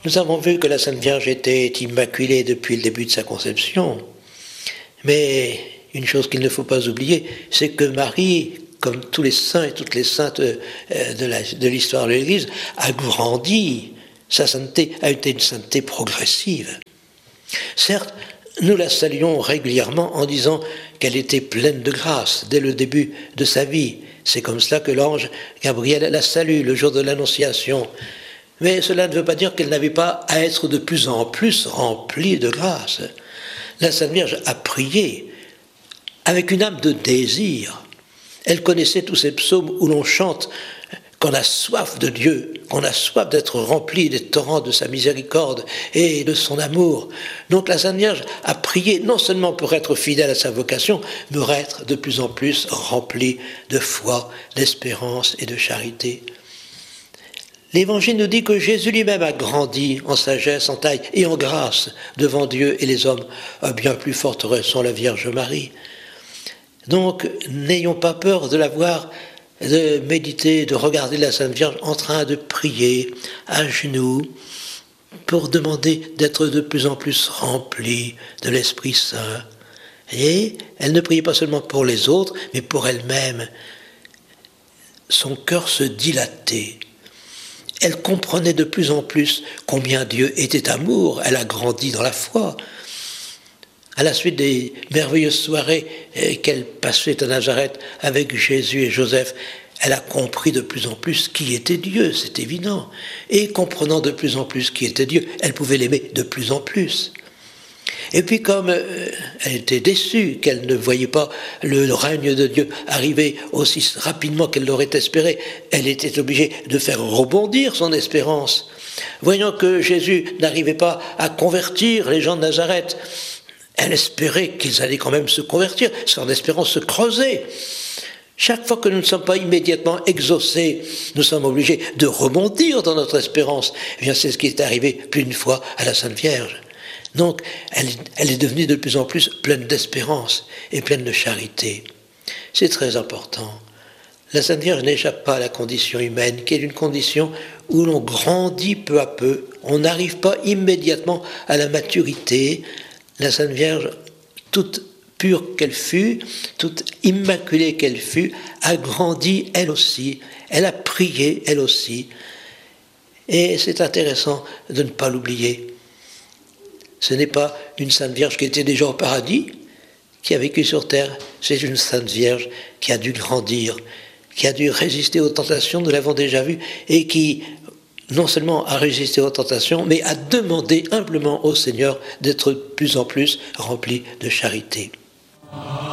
Nous avons vu que la Sainte Vierge était immaculée depuis le début de sa conception. Mais une chose qu'il ne faut pas oublier, c'est que Marie, comme tous les saints et toutes les saintes de l'histoire de l'Église, a grandi. Sa sainteté a été une sainteté progressive. Certes, nous la saluons régulièrement en disant qu'elle était pleine de grâce dès le début de sa vie. C'est comme cela que l'ange Gabriel la salue le jour de l'Annonciation. Mais cela ne veut pas dire qu'elle n'avait pas à être de plus en plus remplie de grâce. La Sainte Vierge a prié avec une âme de désir. Elle connaissait tous ces psaumes où l'on chante qu'on a soif de Dieu, qu'on a soif d'être rempli des torrents de sa miséricorde et de son amour. Donc la Sainte Vierge a prié non seulement pour être fidèle à sa vocation, mais pour être de plus en plus remplie de foi, d'espérance et de charité. L'Évangile nous dit que Jésus lui-même a grandi en sagesse, en taille et en grâce devant Dieu et les hommes, à bien plus forte raison la Vierge Marie. Donc, n'ayons pas peur de la voir, de méditer, de regarder la Sainte Vierge en train de prier à genoux pour demander d'être de plus en plus remplie de l'Esprit Saint. Et elle ne priait pas seulement pour les autres, mais pour elle-même. Son cœur se dilatait. Elle comprenait de plus en plus combien Dieu était amour. Elle a grandi dans la foi. À la suite des merveilleuses soirées qu'elle passait à Nazareth avec Jésus et Joseph, elle a compris de plus en plus qui était Dieu, c'est évident. Et comprenant de plus en plus qui était Dieu, elle pouvait l'aimer de plus en plus. Et puis comme elle était déçue qu'elle ne voyait pas le règne de Dieu arriver aussi rapidement qu'elle l'aurait espéré, elle était obligée de faire rebondir son espérance. Voyant que Jésus n'arrivait pas à convertir les gens de Nazareth, elle espérait qu'ils allaient quand même se convertir, son espérance se creusait. Chaque fois que nous ne sommes pas immédiatement exaucés, nous sommes obligés de rebondir dans notre espérance. Eh bien, c'est ce qui est arrivé plus d'une fois à la Sainte Vierge. Donc, elle est devenue de plus en plus pleine d'espérance et pleine de charité. C'est très important. La Sainte Vierge n'échappe pas à la condition humaine, qui est une condition où l'on grandit peu à peu. On n'arrive pas immédiatement à la maturité. La Sainte Vierge, toute pure qu'elle fut, toute immaculée qu'elle fut, a grandi elle aussi. Elle a prié elle aussi. Et c'est intéressant de ne pas l'oublier. Ce n'est pas une Sainte Vierge qui était déjà au paradis, qui a vécu sur terre. C'est une Sainte Vierge qui a dû grandir, qui a dû résister aux tentations, nous l'avons déjà vu, et qui non seulement a résisté aux tentations, mais a demandé humblement au Seigneur d'être de plus en plus rempli de charité.